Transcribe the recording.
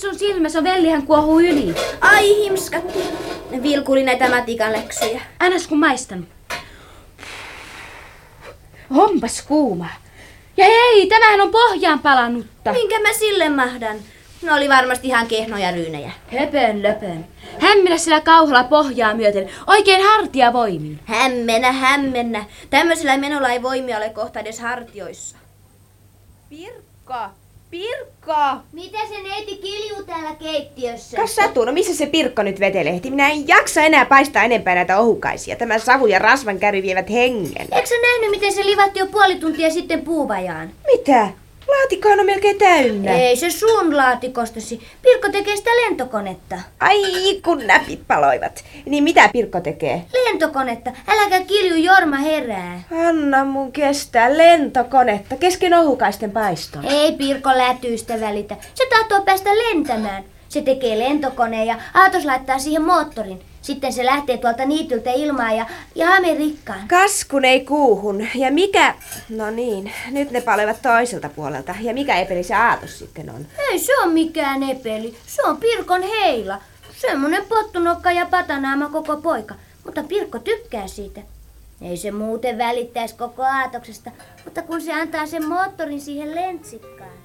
sun silmässä vellihän kuohuu yli. Ai himskat. Vilkuli näitä matikan läksyjä. Annas kun maistan. Onpas kuuma. Ja hei, tämähän on pohjaan palannutta. Minkä mä sille mahdan? Ne oli varmasti ihan kehnoja ryynejä. Höpön löpön. Hämmennä sillä kauhalla pohjaa myöten. Oikein hartia voimin. Hämmennä. Tämmöisellä menolla ei voimia ole kohta edes hartioissa. Pirkko! Mitä se neiti kiljuu täällä keittiössä? Kas Satu, no missä se Pirkko nyt vetelehti? Minä en jaksa enää paistaa enempää näitä ohukaisia. Tämä savu ja rasvan käry vievät hengen. Eikö sä nähnyt, miten se livatti jo puoli tuntia sitten puuvajaan? Mitä? Laatikkohan on melkein täynnä. Ei se sun laatikostasi. Pirkko tekee sitä lentokonetta. Ai, kun näpit paloivat. Niin mitä Pirkko tekee? Lentokonetta. Äläkä kilju, Jorma herää. Anna mun kestää lentokonetta kesken ohukaisten paiston. Ei Pirkko lätyistä välitä. Se tahtoo päästä lentämään. Se tekee lentokoneen ja Aatos laittaa siihen moottorin. Sitten se lähtee tuolta niityltä ilmaan ja Amerikkaan. Kas kun ei kuuhun. Ja mikä... No niin, nyt ne palevat toiselta puolelta. Ja mikä epeli se Aatos sitten on? Ei se on mikään epeli. Se on Pirkon heila. Semmonen pottunokka ja patanaama koko poika. Mutta Pirkko tykkää siitä. Ei se muuten välittäisi koko Aatoksesta. Mutta kun se antaa sen moottorin siihen lentsikkaan.